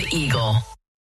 Eagle.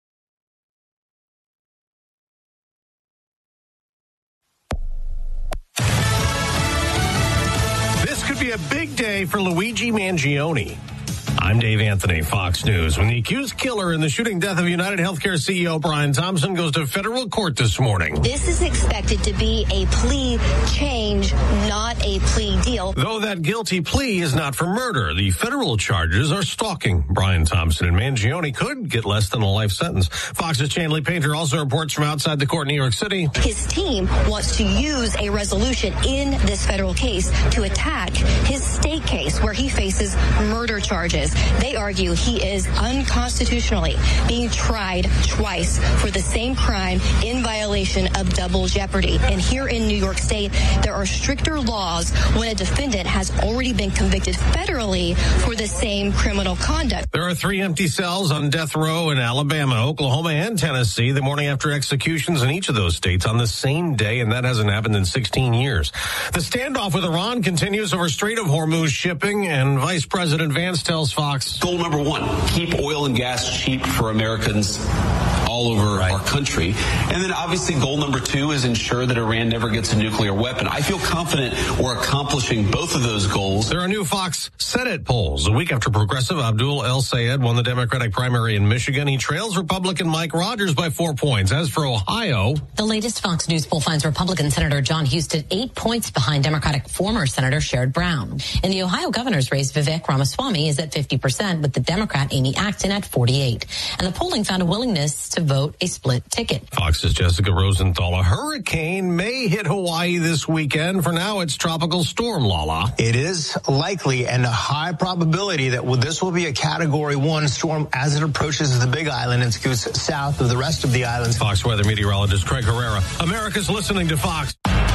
This could be a big day for Luigi Mangione. I'm Dave Anthony, Fox News. When the accused killer in the shooting death of United Healthcare CEO Brian Thompson goes to federal court this morning. This is expected to be a plea change, not a plea deal. Though that guilty plea is not for murder, the federal charges are stalking Brian Thompson, and Mangione could get less than a life sentence. Fox's Chanley Painter also reports from outside the court in New York City. His team wants to use a resolution in this federal case to attack his state case where he faces murder charges. They argue he is unconstitutionally being tried twice for the same crime in violation of double jeopardy. And here in New York State, there are stricter laws when a defendant has already been convicted federally for the same criminal conduct. There are 3 empty cells on death row in Alabama, Oklahoma, and Tennessee the morning after executions in each of those states on the same day, and that hasn't happened in 16 years. The standoff with Iran continues over Strait of Hormuz shipping, and Vice President Vance tells Fox. Goal number 1, keep oil and gas cheap for Americans all over our country. And then obviously goal number 2 is ensure that Iran never gets a nuclear weapon. I feel confident we're accomplishing both of those goals. There are new Fox Senate polls. A week after progressive Abdul El Sayed won the Democratic primary in Michigan, he trails Republican Mike Rogers by 4 points. As for Ohio, the latest Fox News poll finds Republican Senator John Huston 8 points behind Democratic former Senator Sherrod Brown. In the Ohio governor's race, Vivek Ramaswamy is at 50%, with the Democrat Amy Acton at 48%. And the polling found a willingness to vote a split ticket. Fox's Jessica Rosenthal. A hurricane may hit Hawaii this weekend. For now, it's Tropical Storm Lala. It is likely and a high probability that this will be a Category 1 storm as it approaches the Big Island and goes south of the rest of the islands. Fox weather meteorologist Craig Herrera. America's listening to Fox.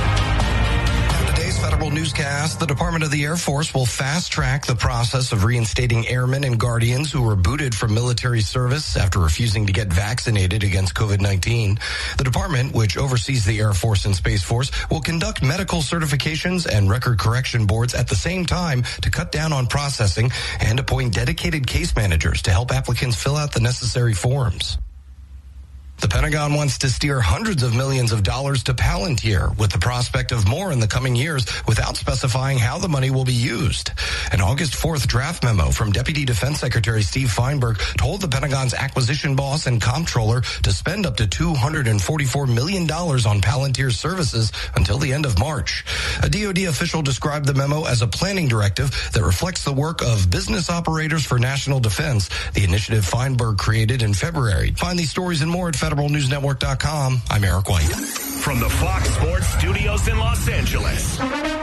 Federal newscast, the Department of the Air Force will fast-track the process of reinstating airmen and guardians who were booted from military service after refusing to get vaccinated against COVID-19. The department, which oversees the Air Force and Space Force, will conduct medical certifications and record correction boards at the same time to cut down on processing and appoint dedicated case managers to help applicants fill out the necessary forms. The Pentagon wants to steer hundreds of millions of dollars to Palantir with the prospect of more in the coming years without specifying how the money will be used. An August 4th draft memo from Deputy Defense Secretary Steve Feinberg told the Pentagon's acquisition boss and comptroller to spend up to $244 million on Palantir's services until the end of March. A DoD official described the memo as a planning directive that reflects the work of Business Operators for National Defense, the initiative Feinberg created in February. Find these stories and more at federalnewsnetwork.com. I'm Eric White. From the Fox Sports Studios in Los Angeles,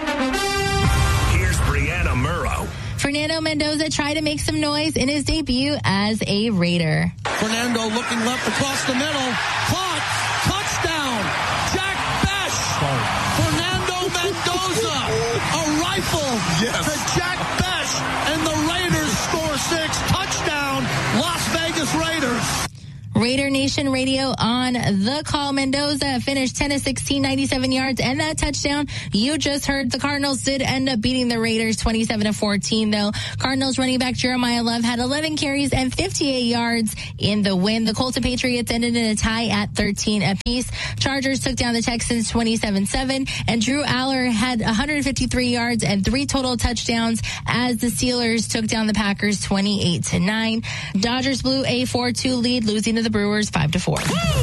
here's Brianna Murrow. Fernando Mendoza tried to make some noise in his debut as a Raider. Fernando looking left across the middle. Caught. Touchdown. Jack Bech. Fernando Mendoza. A rifle to Jack Bech. And the Raiders score 6. Touchdown. Las Vegas Raiders. Raider Nation Radio on the call. Mendoza finished 10 of 16, 97 yards, and that touchdown you just heard. The Cardinals did end up beating the Raiders 27-14, though. Cardinals running back Jeremiah Love had 11 carries and 58 yards in the win. The Colts and Patriots ended in a tie at 13 apiece. Chargers took down the Texans 27-7, and Drew Aller had 153 yards and 3 total touchdowns as the Steelers took down the Packers 28-9. Dodgers blew a 4-2 lead, losing to the Brewers 5-4.